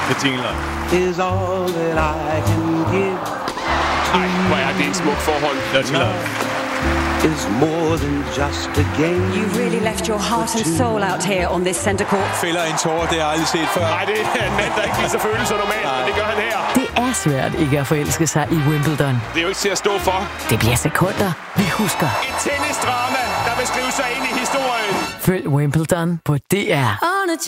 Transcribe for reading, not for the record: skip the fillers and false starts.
med jingler. Is all that I can give. Ej, hvor er det en smuk forhold. Is more than just a game. You really left your heart and soul out here on this center court. Fælder en tårer, det har jeg aldrig set før. Nej, det er en mand, der ikke viser følelser normalt, men det gør han her. Det er svært ikke at forelske sig i Wimbledon. Det er jo ikke til at stå for. Det bliver sekunder, vi husker. Et tennisdrama, der vil skrive sig ind i historien. Følg Wimbledon på DR.